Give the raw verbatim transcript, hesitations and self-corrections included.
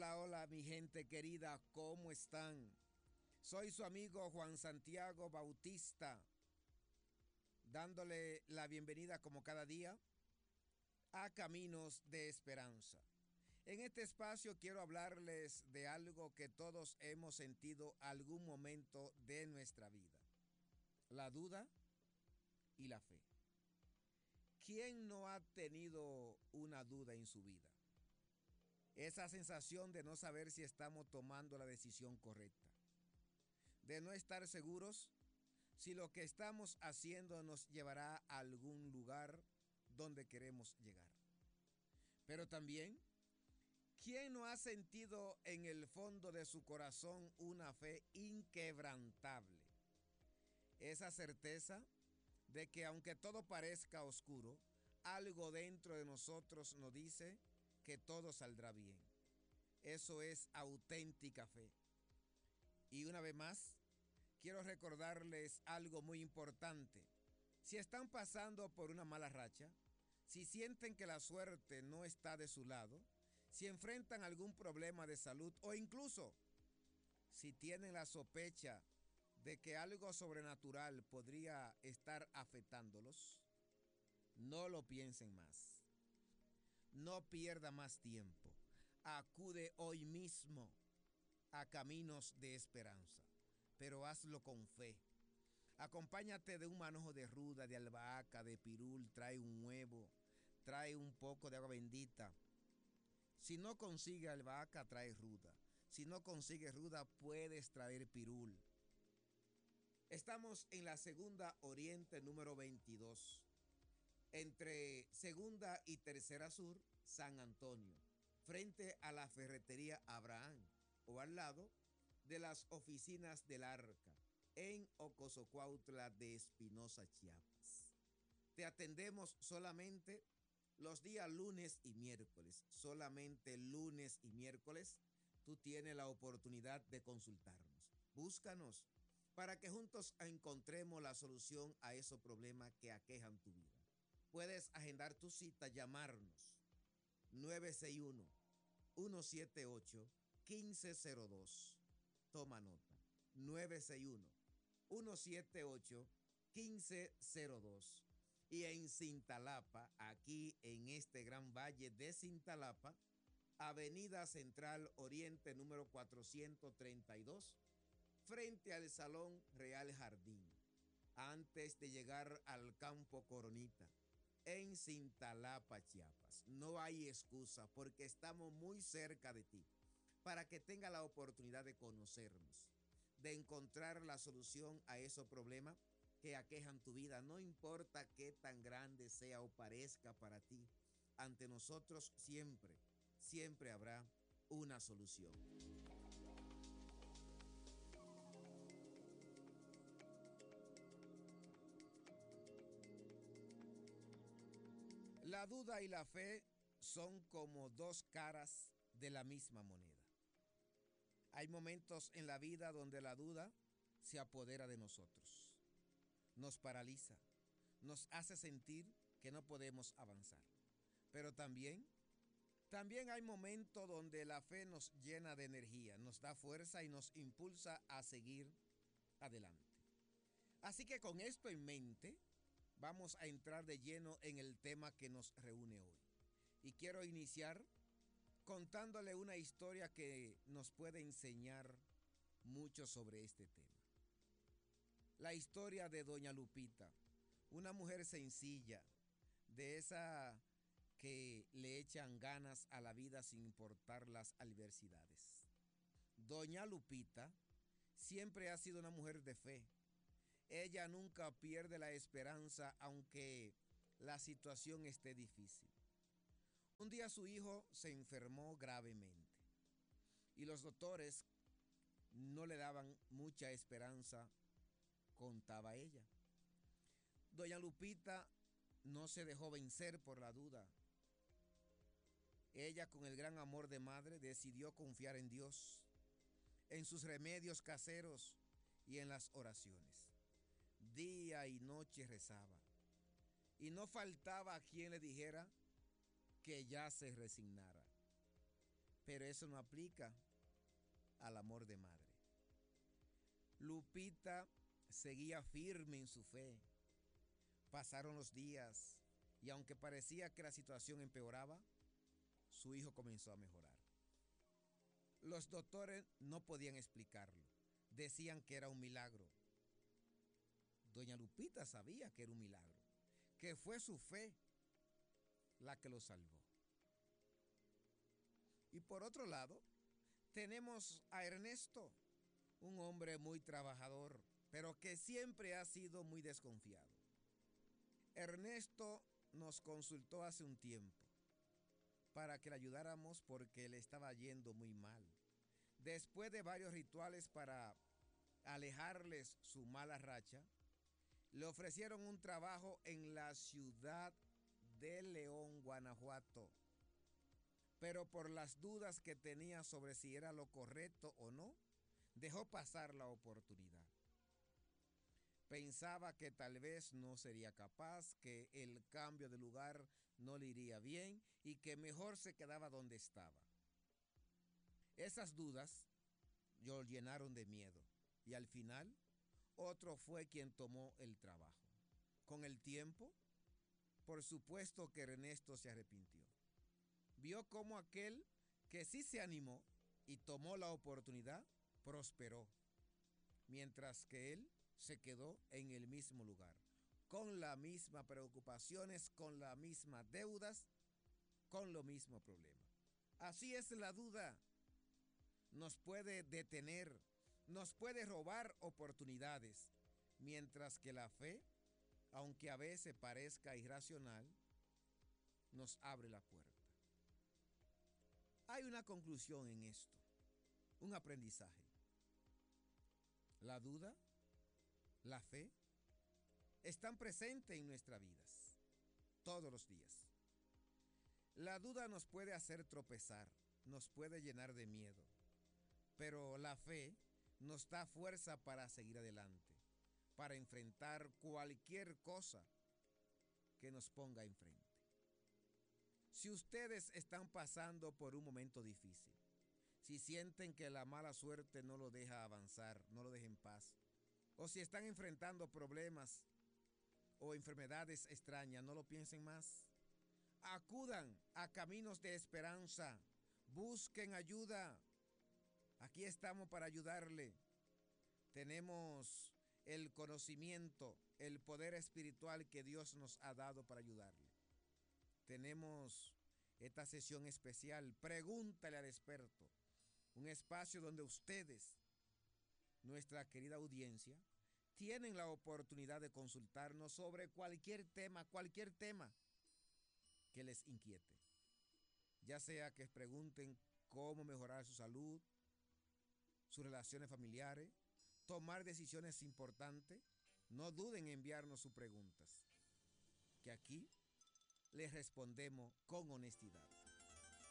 Hola, hola mi gente querida, ¿cómo están? Soy su amigo Juan Santiago Bautista, dándole la bienvenida como cada día a Caminos de Esperanza. En este espacio quiero hablarles de algo que todos hemos sentido algún momento de nuestra vida: la duda y la fe. ¿Quién no ha tenido una duda en su vida? Esa sensación de no saber si estamos tomando la decisión correcta, de no estar seguros si lo que estamos haciendo nos llevará a algún lugar donde queremos llegar. Pero también, ¿quién no ha sentido en el fondo de su corazón una fe inquebrantable? Esa certeza de que aunque todo parezca oscuro, algo dentro de nosotros nos dice que todo saldrá bien. Eso es auténtica fe. Y una vez más, quiero recordarles algo muy importante. Si están pasando por una mala racha, si sienten que la suerte no está de su lado, si enfrentan algún problema de salud o incluso si tienen la sospecha de que algo sobrenatural podría estar afectándolos, no lo piensen más. No pierda más tiempo. Acude hoy mismo a Caminos de Esperanza, pero hazlo con fe. Acompáñate de un manojo de ruda, de albahaca, de pirul, trae un huevo, trae un poco de agua bendita. Si no consigue albahaca, trae ruda. Si no consigue ruda, puedes traer pirul. Estamos en la Segunda Oriente número veintidós, entre Segunda y Tercera Sur, San Antonio, frente a la ferretería Abraham, o al lado de las oficinas del Arca, en Ocosocuautla de Espinosa, Chiapas. Te atendemos solamente los días lunes y miércoles. Solamente lunes y miércoles tú tienes la oportunidad de consultarnos. Búscanos para que juntos encontremos la solución a esos problemas que aquejan tu vida. Puedes agendar tu cita, llamarnos nueve seis uno, uno siete ocho, uno cinco cero dos. Toma nota: nueve seis uno, uno siete ocho, uno cinco cero dos. Y en Cintalapa, aquí en este gran valle de Cintalapa, Avenida Central Oriente número cuatrocientos treinta y dos, frente al Salón Real Jardín, antes de llegar al Campo Coronita, en Cintalapa, Chiapas. No hay excusa porque estamos muy cerca de ti, para que tenga la oportunidad de conocernos, de encontrar la solución a esos problemas que aquejan tu vida. No importa qué tan grande sea o parezca para ti, ante nosotros siempre, siempre habrá una solución. La duda y la fe son como dos caras de la misma moneda. Hay momentos en la vida donde la duda se apodera de nosotros, nos paraliza, nos hace sentir que no podemos avanzar. Pero también, también hay momentos donde la fe nos llena de energía, nos da fuerza y nos impulsa a seguir adelante. Así que con esto en mente, vamos a entrar de lleno en el tema que nos reúne hoy. Y quiero iniciar contándole una historia que nos puede enseñar mucho sobre este tema. La historia de Doña Lupita, una mujer sencilla, de esa que le echan ganas a la vida sin importar las adversidades. Doña Lupita siempre ha sido una mujer de fe. Ella nunca pierde la esperanza aunque la situación esté difícil. Un día su hijo se enfermó gravemente y los doctores no le daban mucha esperanza, contaba ella. Doña Lupita no se dejó vencer por la duda. Ella, con el gran amor de madre, decidió confiar en Dios, en sus remedios caseros y en las oraciones. Día y noche rezaba y no faltaba a quien le dijera que ya se resignara. Pero eso no aplica al amor de madre. Lupita seguía firme en su fe. Pasaron los días y aunque parecía que la situación empeoraba, su hijo comenzó a mejorar. Los doctores no podían explicarlo. Decían que era un milagro. Doña Lupita sabía que era un milagro, que fue su fe la que lo salvó. Y por otro lado, tenemos a Ernesto, un hombre muy trabajador, pero que siempre ha sido muy desconfiado. Ernesto nos consultó hace un tiempo para que le ayudáramos porque le estaba yendo muy mal. Después de varios rituales para alejarles su mala racha, le ofrecieron un trabajo en la ciudad de León, Guanajuato. Pero por las dudas que tenía sobre si era lo correcto o no, dejó pasar la oportunidad. Pensaba que tal vez no sería capaz, que el cambio de lugar no le iría bien y que mejor se quedaba donde estaba. Esas dudas lo llenaron de miedo y al final otro fue quien tomó el trabajo. Con el tiempo, por supuesto que Ernesto se arrepintió. Vio cómo aquel que sí se animó y tomó la oportunidad prosperó, mientras que él se quedó en el mismo lugar, con las mismas preocupaciones, con las mismas deudas, con los mismos problemas. Así es la duda. Nos puede detener, nos puede robar oportunidades, mientras que la fe, aunque a veces parezca irracional, nos abre la puerta. Hay una conclusión en esto, un aprendizaje. La duda, la fe, están presentes en nuestras vidas, todos los días. La duda nos puede hacer tropezar, nos puede llenar de miedo, pero la fe nos da fuerza para seguir adelante, para enfrentar cualquier cosa que nos ponga enfrente. Si ustedes están pasando por un momento difícil, si sienten que la mala suerte no lo deja avanzar, no lo deja en paz, o si están enfrentando problemas o enfermedades extrañas, no lo piensen más. Acudan a Caminos de Esperanza, busquen ayuda. Aquí estamos para ayudarle. Tenemos el conocimiento, el poder espiritual que Dios nos ha dado para ayudarle. Tenemos esta sesión especial, Pregúntale al experto, un espacio donde ustedes, nuestra querida audiencia, tienen la oportunidad de consultarnos sobre cualquier tema, cualquier tema que les inquiete. Ya sea que pregunten cómo mejorar su salud, sus relaciones familiares, tomar decisiones importantes, no duden en enviarnos sus preguntas, que aquí les respondemos con honestidad.